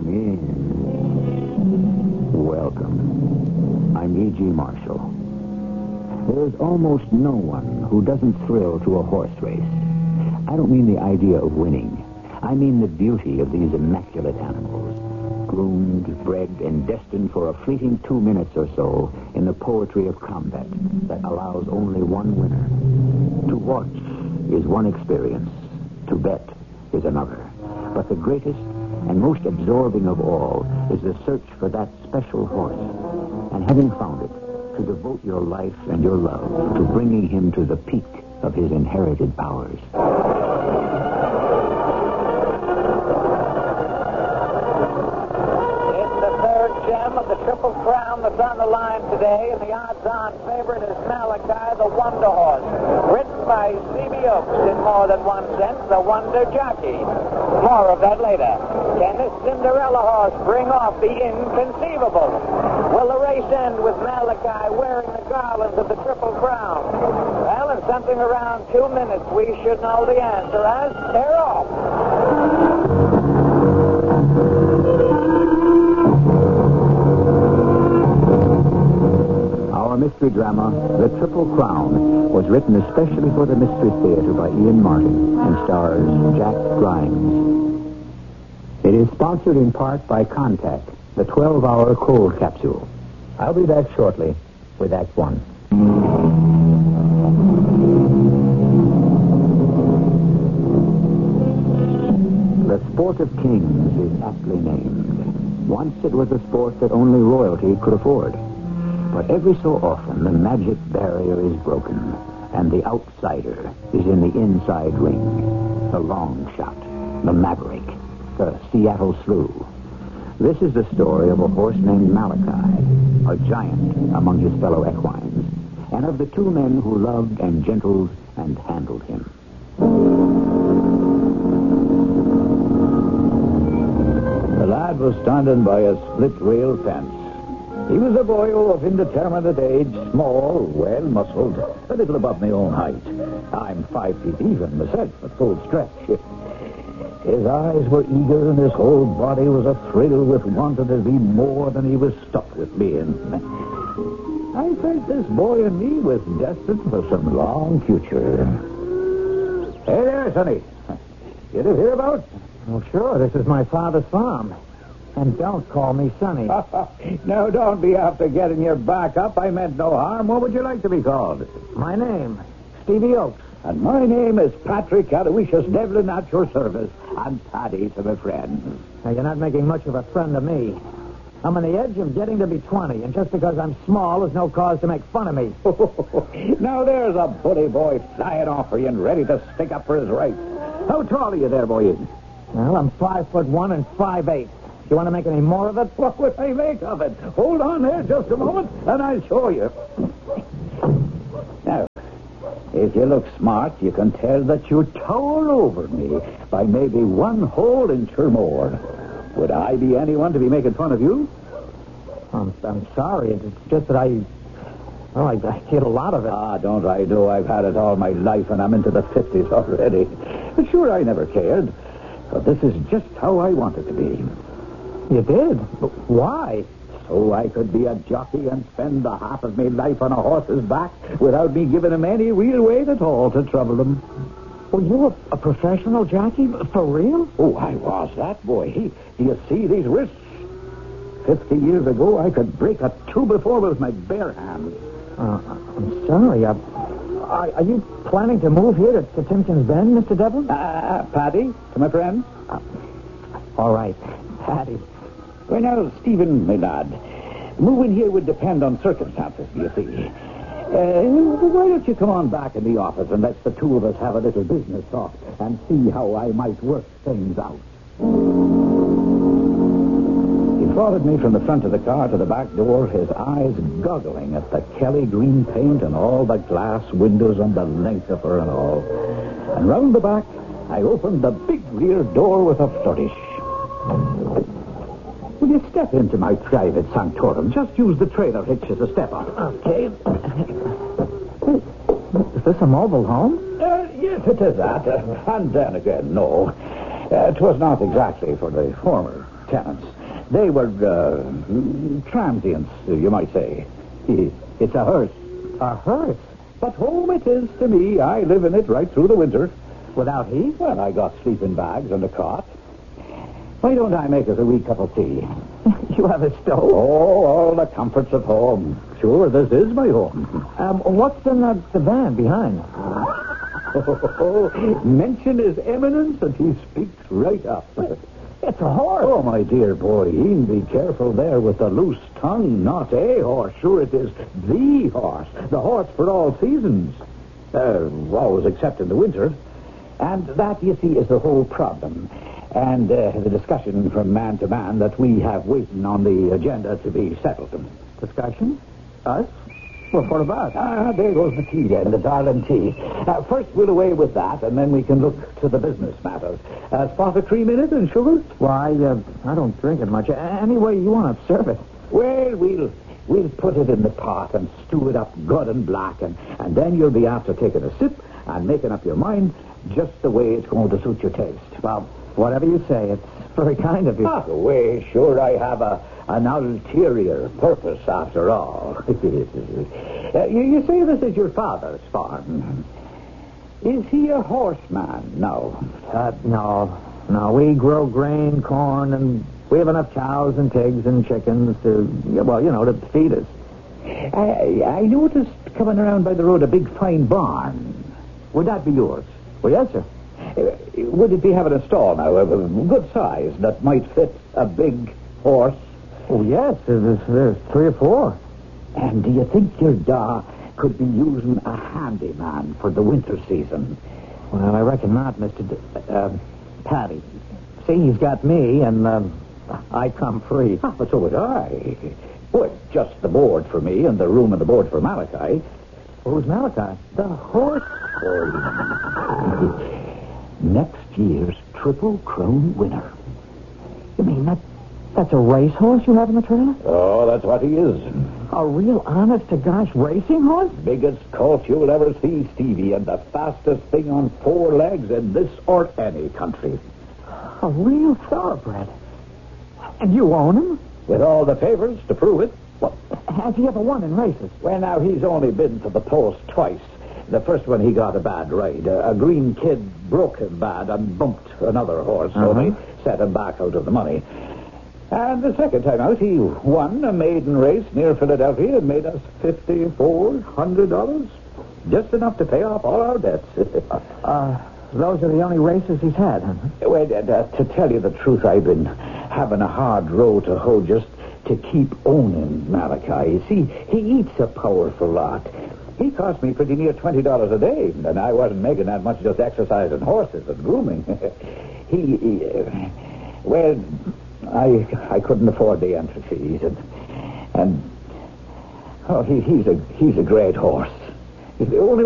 Come in. Welcome. I'm E.G. Marshall. There's almost no one who doesn't thrill to a horse race. I don't mean the idea of winning. I mean the beauty of these immaculate animals, groomed, bred, and destined for a fleeting 2 minutes or so in the poetry of combat that allows only one winner. To watch is one experience. To bet is another. But the greatest and most absorbing of all is the search for that special horse. And having found it, to devote your life and your love to bringing him to the peak of his inherited powers. The Triple Crown that's on the line today, and the odds-on favorite is Malachi, the Wonder Horse, written by Stevie Oakes in more than one sense, the Wonder Jockey. More of that later. Can this Cinderella horse bring off the inconceivable? Will the race end with Malachi wearing the garlands of the Triple Crown? Well, in something around 2 minutes, we should know the answer as they're off. Our mystery drama, The Triple Crown, was written especially for the Mystery Theater by Ian Martin and stars Jack Grimes. It is sponsored in part by Contact, the 12-hour cold capsule. I'll be back shortly with Act One. The Sport of Kings is aptly named. Once it was a sport that only royalty could afford. But every so often, the magic barrier is broken, and the outsider is in the inside ring. The long shot, the maverick, the Seattle Slew. This is the story of a horse named Malachi, a giant among his fellow equines, and of the two men who loved and gentled and handled him. The lad was standing by a split-rail fence. He was a boy of indeterminate age, small, well-muscled, a little above my own height. I'm 5 feet even myself at full stretch. His eyes were eager and his whole body was athrill with wanting to be more than he was stuck with being. I felt this boy and me was destined for some long future. Hey there, Sonny. You live hereabouts? Well, sure. This is my father's farm. And don't call me Sonny. Now, don't be after getting your back up. I meant no harm. What would you like to be called? My name, Stevie Oakes. And my name is Patrick Aloysius Devlin, at your service. And Paddy to my friends. Now, you're not making much of a friend of me. I'm on the edge of getting to be 20, and just because I'm small, there's no cause to make fun of me. Now, there's a bully boy flying off for you and ready to stick up for his rights. How tall are you there, boy? Well, I'm 5'1" and 5'8". You want to make any more of it? What would I make of it? Hold on there just a moment, and I'll show you. Now, if you look smart, you can tell that you tower over me by maybe 1 whole inch or more. Would I be anyone to be making fun of you? I'm sorry. It's just that I get a lot of it. Ah, don't I do? I've had it all my life, and I'm into the 50s already. But sure, I never cared. But this is just how I want it to be. You did? But why? So I could be a jockey and spend the half of my life on a horse's back without me giving him any real weight at all to trouble him. Well, you're a professional jockey? For real? Oh, I was that, boy. Do you see these wrists? 50 years ago, I could break a 2-before with my bare hands. I'm sorry. Are you planning to move here to Timpkins Bend, Mr. Devlin? Paddy, to my friend? All right, Paddy. Well, now, Stephen, my lad, moving here would depend on circumstances, you see. Why don't you come on back in the office and let the two of us have a little business talk and see how I might work things out. He followed me from the front of the car to the back door, his eyes goggling at the Kelly green paint and all the glass windows on the length of her and all. And round the back, I opened the big rear door with a flourish. Will you step into my private sanctorum? Just use the trailer hitch as a step-up. Okay. Is this a mobile home? Yes, it is that. And then again, no. 'Twas not exactly for the former tenants. They were transients, you might say. It's a hearse. A hearse? But home it is to me. I live in it right through the winter. Without heat? Well, I got sleeping bags and a cot. Why don't I make us a wee cup of tea? You have a stove? Oh, all the comforts of home. Sure, this is my home. What's in the van behind? Mention his eminence and he speaks right up. It's a horse. Oh, my dear boy, be careful there with the loose tongue. Not a horse. Sure, it is the horse. The horse for all seasons. Always except in the winter. And that, you see, is the whole problem. And the discussion from man to man that we have waiting on the agenda to be settled. Discussion? Us? Well, what about? There goes the tea then, the darling tea. First, we'll away with that, and then we can look to the business matters. Spot of cream in it and sugar? Why, I don't drink it much. Any way you want to serve it. Well, we'll put it in the pot and stew it up good and black, and then you'll be after taking a sip and making up your mind just the way it's going to suit your taste. Well, whatever you say, it's very kind of you. Well, sure, I have an ulterior purpose after all. You say this is your father's farm. Is he a horseman? No. No, we grow grain, corn, and we have enough cows and pigs and chickens to feed us. I noticed coming around by the road a big fine barn. Would that be yours? Well, yes, sir. Would it be having a stall now, a good size, that might fit a big horse? Oh, yes, there's 3 or 4. And do you think your da could be using a handyman for the winter season? Well, I reckon not, Mr. Patty. See, he's got me, and I come free. But so would I. Well, just the board for me and the room and the board for Malachi. Who's Malachi? The horse for you. Next year's Triple Crown winner. You mean that's a racehorse you have in the trailer? Oh, that's what he is. A real honest-to-gosh racing horse? Biggest colt you'll ever see, Stevie, and the fastest thing on 4 legs in this or any country. A real thoroughbred. And you own him? With all the favors to prove it. Well, has he ever won in races? Well, now, he's only been to the post twice. The first one, he got a bad ride. A green kid broke him bad and bumped another horse, so they set him back out of the money. And the second time out, he won a maiden race near Philadelphia and made us $5,400. Just enough to pay off all our debts. Those are the only races he's had, huh? Well, to tell you the truth, I've been having a hard row to hoe just to keep owning Malachi. You see, he eats a powerful lot. He cost me pretty near $20 a day, and I wasn't making that much just exercising horses and grooming. I couldn't afford the entry fees, and he's a great horse. If the only